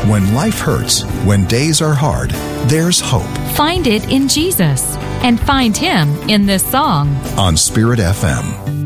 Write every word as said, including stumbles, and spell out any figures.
When life hurts, when days are hard, there's hope. Find it in Jesus and find Him in this song on Spirit F M.